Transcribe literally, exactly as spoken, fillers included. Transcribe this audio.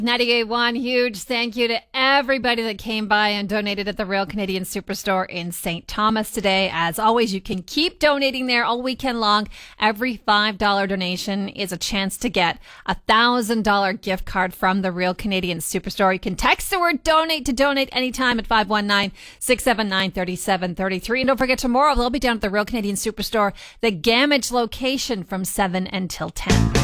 ninety-eight point one, huge thank you to everybody that came by and donated at the Real Canadian Superstore in Saint Thomas today. As always, you can keep donating there all weekend long. Every five dollars donation is a chance to get a one thousand dollars gift card from the Real Canadian Superstore. You can text the word donate to donate anytime at five one nine, six seven nine, three seven three three. And don't forget, tomorrow they'll be down at the Real Canadian Superstore, the Gamage location, from seven until ten.